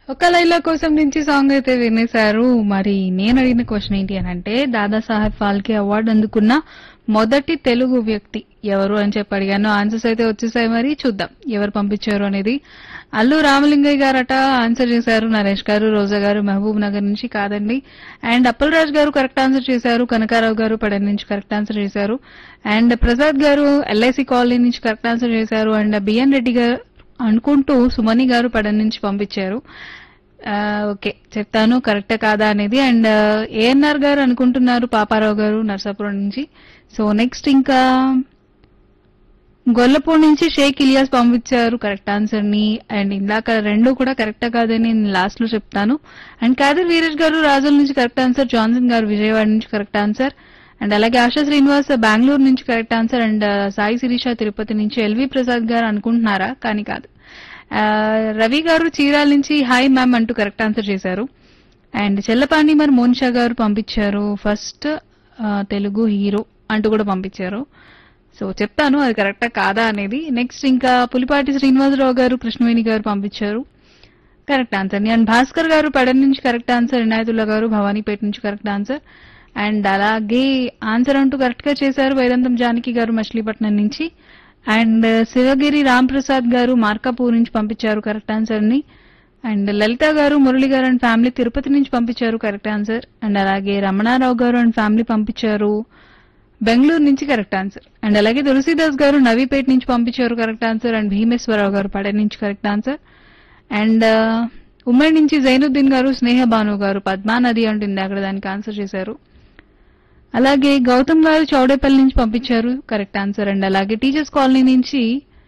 ఒక లైలా కోసం నుంచి సాంగ్ అయితే వినేశారు. మరి నేను అడిగిన క్వశ్చన్ ఏంటి అని అంటే దాదాసాహెబ్ ఫాల్కే అవార్డు అందుకున్న మొదటి తెలుగు వ్యక్తి ఎవరు అని చెప్పి అడిగాను. ఆన్సర్స్ అయితే వచ్చేసాయి. మరి చూద్దాం ఎవరు పంపించారు అనేది. అల్లు రామలింగయ్య గారట ఆన్సర్ చేశారు. నరేష్ గారు, రోజా గారు మహబూబ్ నగర్ నుంచి కాదండి. అండ్ అప్పల్ రాజ్ గారు కరెక్ట్ ఆన్సర్ చేశారు. కనకారావు గారు పడన్ నుంచి కరెక్ట్ ఆన్సర్ చేశారు. అండ్ ప్రసాద్ గారు ఎల్ఐసి కాలనీ నుంచి కరెక్ట్ ఆన్సర్ చేశారు. అండ్ బిఎన్ రెడ్డి గారు అనుకుంటూ సుమని గారు పడన్ నుంచి పంపించారు. ఓకే, చెప్తాను కరెక్ట్ కాదా అనేది. అండ్ ఏఎన్ఆర్ గారు అనుకుంటున్నారు పాపారావు గారు నర్సాపురం నుంచి. సో నెక్స్ట్ ఇంకా గొల్లపూడి నుంచి షేక్ ఇలియాస్ పంపించారు కరెక్ట్ ఆన్సర్ ని. అండ్ ఇందాక రెండు కూడా కరెక్ట్ కాదని నేను లాస్ట్ లో చెప్తాను. అండ్ కాదర్ వీరేష్ గారు రాజుల నుంచి కరెక్ట్ ఆన్సర్. జాన్సన్ గారు విజయవాడ నుంచి కరెక్ట్ ఆన్సర్. అండ్ అలాగే ఆశా శ్రీనివాస్ బెంగళూరు నుంచి correct answer. And Sai Sirisha Tirupati నుంచి. ఎల్వి ప్రసాద్ గారు అనుకుంటున్నారా, కానీ కాదు. రవి గారు చీరాల నుంచి హాయ్ మ్యామ్ అంటూ కరెక్ట్ ఆన్సర్ చేశారు. అండ్ చెల్లపాండి మరి మోనిషా గారు పంపించారు ఫస్ట్ తెలుగు హీరో అంటూ కూడా పంపించారు. సో చెప్తాను అది కరెక్టా కాదా అనేది. నెక్స్ట్ ఇంకా పులిపాటి శ్రీనివాసరావు గారు కృష్ణవేణి గారు పంపించారు కరెక్ట్ ఆన్సర్ ని. అండ్ భాస్కర్ గారు పడన్ నుంచి కరెక్ట్ ఆన్సర్. ఇనాయతుల్లా గారు భవానీపేట నుంచి కరెక్ట్ ఆన్సర్. అండ్ అలాగే ఆన్సర్ అంటూ కరెక్ట్ గా చేశారు వైరంతం జానకి గారు మచిలీపట్నం నుంచి. అండ్ శివగిరి రామ్ ప్రసాద్ గారు మార్కాపూర్ నుంచి పంపించారు కరెక్ట్ ఆన్సర్ ని. అండ్ లలిత గారు మురళి గారు అండ్ ఫ్యామిలీ తిరుపతి నుంచి పంపించారు కరెక్ట్ ఆన్సర్. అండ్ అలాగే రమణారావు గారు అండ్ ఫ్యామిలీ పంపించారు బెంగళూరు నుంచి కరెక్ట్ ఆన్సర్. అండ్ అలాగే తులసీదాస్ గారు నవీపేట నుంచి పంపించారు కరెక్ట్ ఆన్సర్. అండ్ భీమేశ్వరరావు గారు పడే నుంచి కరెక్ట్ ఆన్సర్. అండ్ ఉమ్మడి నుంచి జైనుద్దీన్ గారు స్నేహ భాను గారు పద్మానది అంటుంది అక్కడ దానికి ఆన్సర్ చేశారు. అలాగే గౌతమ్ గారు చౌడేపల్లి నుంచి పంపించారు కరెక్ట్ ఆన్సర్. అండ్ అలాగే టీచర్స్ కాలనీ నుంచి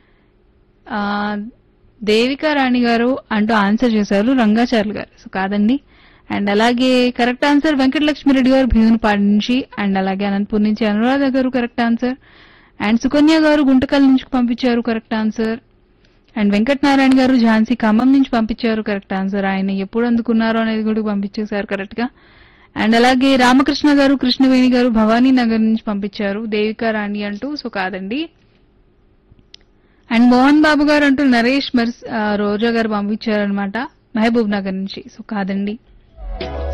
దేవికా రాణి గారు అంటూ ఆన్సర్ చేశారు రంగాచార్యులు గారు. సో కాదండి. అండ్ అలాగే కరెక్ట్ ఆన్సర్ వెంకటలక్ష్మి రెడ్డి గారు భీమునిపాడు నుంచి. అండ్ అలాగే అనంతపూర్ నుంచి అనురాధ గారు కరెక్ట్ ఆన్సర్. అండ్ సుకన్య గారు గుంటకల్ నుంచి పంపించారు కరెక్ట్ ఆన్సర్. అండ్ వెంకటనారాయణ గారు ఝాన్సీ ఖమ్మం నుంచి పంపించారు కరెక్ట్ ఆన్సర్. ఆయన ఎప్పుడు అందుకున్నారో అనేది కూడా పంపించేశారు కరెక్ట్ గా. అండ్ అలాగే రామకృష్ణ గారు కృష్ణవేణి గారు భవానీ నగర్ నుంచి పంపించారు దేవికా రాణి అంటూ. సో కాదండి. అండ్ మోహన్ బాబు గారు అంటూ నరేష్ రోజా గారు పంపించారు అనమాట మహబూబ్ నగర్ నుంచి. సో కాదండి.